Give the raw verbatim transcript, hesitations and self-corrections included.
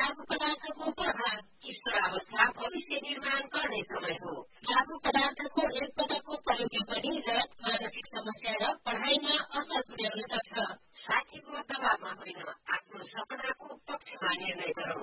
लागू पदार्थको प्रभाव किशोरावस्था भविष्य निर्माण गर्ने समय हो। लागू पदार्थको एक पटकको प्रयोगले पनि लत, मानसिक समस्या र पढ़ाइमा असर पुर्याउन सक्छ।